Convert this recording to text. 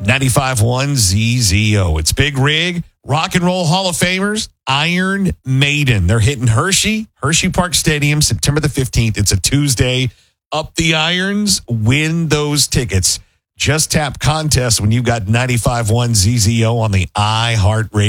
95.1 ZZO. It's Big Rig, Rock and Roll Hall of Famers, Iron Maiden. They're hitting Hershey Park Stadium, September the 15th. It's a Tuesday. Up the irons, win those tickets. Just tap contest when you've got 95.1 ZZO on the iHeartRadio